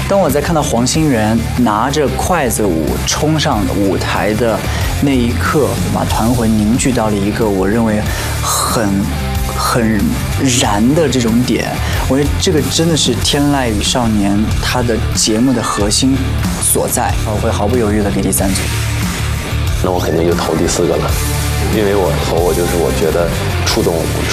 当我在看到黄心源拿着筷子舞冲上舞台的那一刻，把团魂凝聚到了一个我认为很燃的这种点，我觉得这个真的是《天籁与少年》它的节目的核心所在。我会毫不犹豫的给第3组。 那我肯定就投第4个了，因为我投就是我觉得触